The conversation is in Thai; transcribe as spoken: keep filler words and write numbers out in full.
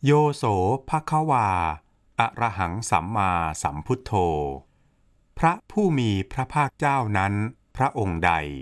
โยโสภควาอะระหังสัมมาสัมพุทโธพระผู้มีพระภาคเจ้านั้นพระองค์ใด